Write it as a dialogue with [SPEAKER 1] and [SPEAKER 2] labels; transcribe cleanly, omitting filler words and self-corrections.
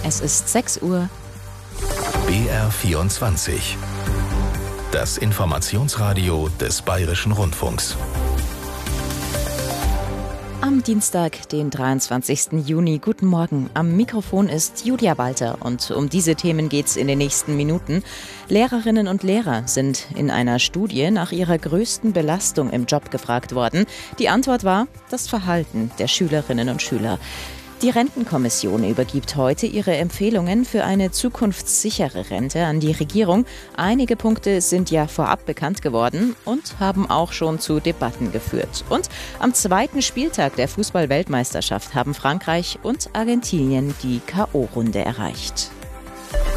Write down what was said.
[SPEAKER 1] Es ist 6 Uhr.
[SPEAKER 2] BR24. Das Informationsradio des Bayerischen Rundfunks.
[SPEAKER 1] Am Dienstag, den 23. Juni. Guten Morgen. Am Mikrofon ist Julia Walter und um diese Themen geht's in den nächsten Minuten. Lehrerinnen und Lehrer sind in einer Studie nach ihrer größten Belastung im Job gefragt worden. Die Antwort war das Verhalten der Schülerinnen und Schüler. Die Rentenkommission übergibt heute ihre Empfehlungen für eine zukunftssichere Rente an die Regierung. Einige Punkte sind ja vorab bekannt geworden und haben auch schon zu Debatten geführt. Und am zweiten Spieltag der Fußball-Weltmeisterschaft haben Frankreich und Argentinien die K.O.-Runde erreicht.